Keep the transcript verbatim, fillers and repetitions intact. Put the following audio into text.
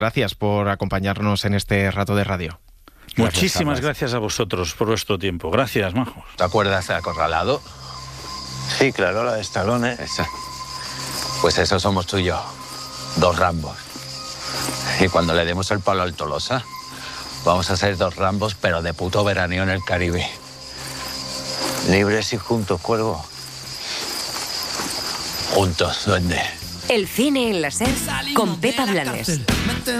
Gracias por acompañarnos en este rato de radio. Muchísimas gracias, gracias a vosotros por vuestro tiempo. Gracias, majos. ¿Te acuerdas de Acorralado? Sí, claro, la de Stallone. Esa. Pues eso somos tú y yo. Dos Rambos. Y cuando le demos el palo al Tolosa, vamos a ser dos Rambos, pero de puto veraneo en el Caribe. Libres y juntos, Cuervo. Juntos, duende. El cine en la SER con Pepa Blanes.